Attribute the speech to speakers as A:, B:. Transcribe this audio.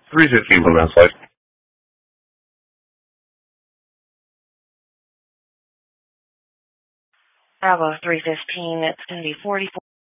A: 315 Bluegrass Lake.
B: Bravo 315, it's going to be 44.